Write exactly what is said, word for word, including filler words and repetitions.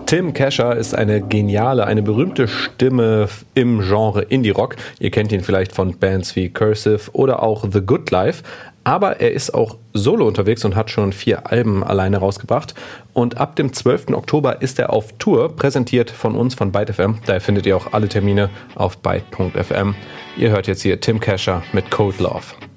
Tim Kasher ist eine geniale, eine berühmte Stimme im Genre Indie-Rock. Ihr kennt ihn vielleicht von Bands wie Cursive oder auch The Good Life. Aber er ist auch solo unterwegs und hat schon vier Alben alleine rausgebracht. Und ab dem zwölften Oktober ist er auf Tour, präsentiert von uns von Byte F M. Daher findet ihr auch alle Termine auf byte punkt f m. Ihr hört jetzt hier Tim Kasher mit Cold Love.